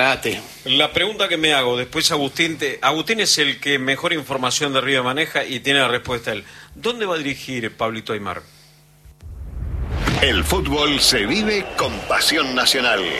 Disparate. La pregunta que me hago después, Agustín es el que mejor información de River maneja y tiene la respuesta él. ¿Dónde va a dirigir Pablito Aimar? El fútbol se vive con pasión nacional.